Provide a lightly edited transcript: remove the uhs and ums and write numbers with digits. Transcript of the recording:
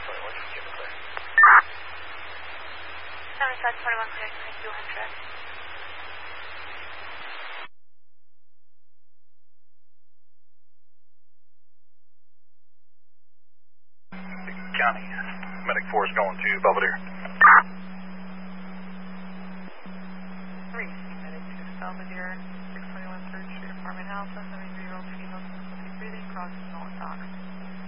21 clear, 200. County, medic 4 is going to Belvedere. 3, medic 2 Belvedere, 621 3rd Street, apartment house, 73-year-old female, difficulty breathing, crossing North Dock.